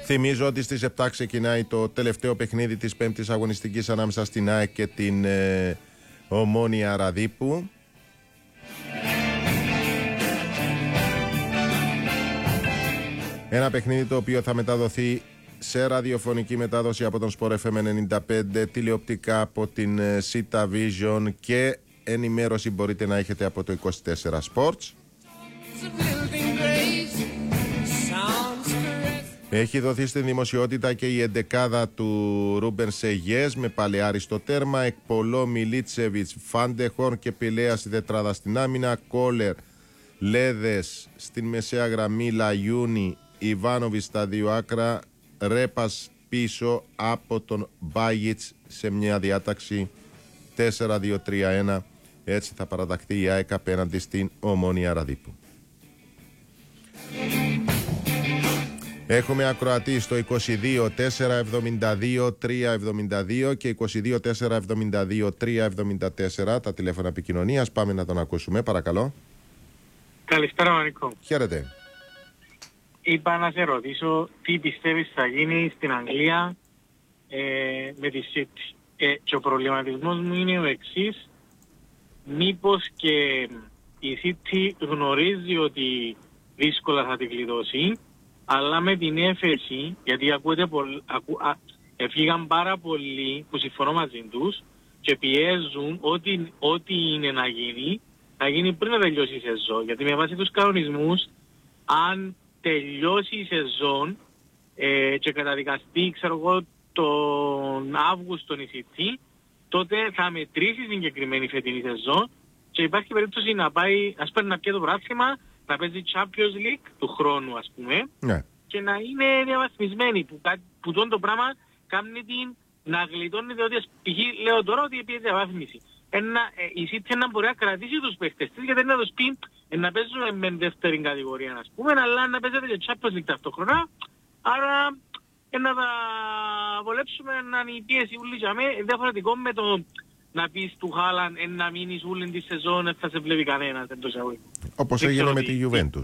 Θυμίζω ότι στις 7 ξεκινάει το τελευταίο παιχνίδι της 5ης αγωνιστικής ανάμεσα στην ΑΕΚ και την Ομόνοια Ραδίππου. Ένα παιχνίδι το οποίο θα μεταδοθεί σε ραδιοφωνική μετάδοση από τον Sport FM 95, τηλεοπτικά από την Sita Vision και ενημέρωση μπορείτε να έχετε από το 24 Sports. Έχει δοθεί στην δημοσιότητα και η εντεκάδα του Ρούμπεν Σεγιές με Παλαιάρη στο τέρμα, Εκπολό, Μιλίτσεβιτς, Φάντεχορν και Πηλέα στη τετράδα στην άμυνα, Κόλερ, Λέδες στην μεσαία γραμμή, Λαγιούνι, Ιβάνοβιτς στα δύο άκρα, Ρέπας πίσω από τον Μπάγιτς σε μια διάταξη 4-2-3-1. Έτσι θα παραταχθεί η ΑΕΚ απέναντι στην Ομόνοια Ραδίππου. Έχουμε ακροατή στο 22 472 372 και 22 472 374 τα τηλέφωνα επικοινωνίας. Πάμε να τον ακούσουμε, παρακαλώ. Καλησπέρα Μανικό. Χαίρετε. Είπα να σε ρωτήσω τι πιστεύεις θα γίνει στην Αγγλία με τη City. Και ο προβληματισμός μου είναι ο εξής. Μήπως και η City γνωρίζει ότι δύσκολα θα την κλειδώσει, αλλά με την έφεση, γιατί φύγαν πάρα πολλοί που συμφωνώ μαζί τους και πιέζουν ό,τι είναι να γίνει, θα γίνει πριν να τελειώσει η σεζόν. Γιατί με βάση τους κανονισμούς, αν τελειώσει η σεζόν και καταδικαστεί, ξέρω εγώ, τον Αύγουστο η City, τότε θα μετρήσει συγκεκριμένη φετινή σεζόν και υπάρχει περίπτωση να πάει, ας πούμε, να πιει το πρωτάθλημα, να παίζει Champions League του χρόνου, ας πούμε, ναι, και να είναι διαβαθμισμένη, που το πράγμα κάνει την να γλιτώνεται, ότι π.χ. λέω τώρα ότι επί διαβάθμιση. Η City να μπορεί να κρατήσει τους παίχτες της, γιατί να τους πει να παίζουμε με δεύτερη κατηγορία, ας πούμε, αλλά να παίζετε και Champions League ταυτόχρονα, άρα να τα βολέψουμε να είναι η πίεση ούλη για μέ, διαφορετικό με το να πεις του Χάλαν να μείνεις ούλη τη σεζόν, θα σε βλέπει κανένας εντός αγωγή. Όπως έγινε με τη Juventus.